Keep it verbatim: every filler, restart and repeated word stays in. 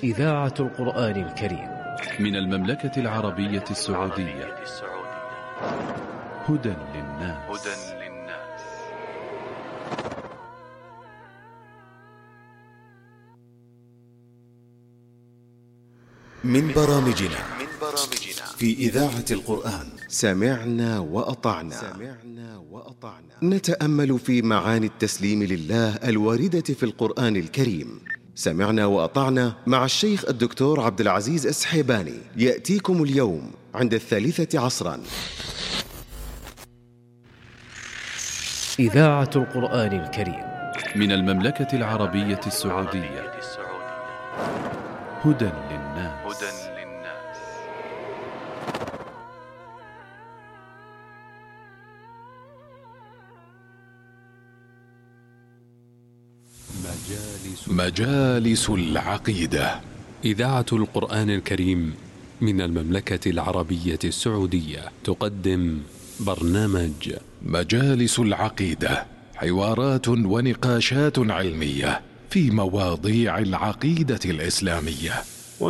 إذاعة القرآن الكريم من المملكة العربية السعودية. هدى للناس. من برامجنا في إذاعة القرآن سمعنا وأطعنا. نتأمل في معاني التسليم لله الواردة في القرآن الكريم. سمعنا وأطعنا مع الشيخ الدكتور عبد العزيز السحيباني، يأتيكم اليوم عند الثالثة عصرا. إذاعة القرآن الكريم من المملكة العربية السعودية. هدى للناس. مجالس العقيدة. إذاعة القرآن الكريم من المملكة العربية السعودية تقدم برنامج مجالس العقيدة، حوارات ونقاشات علمية في مواضيع العقيدة الإسلامية.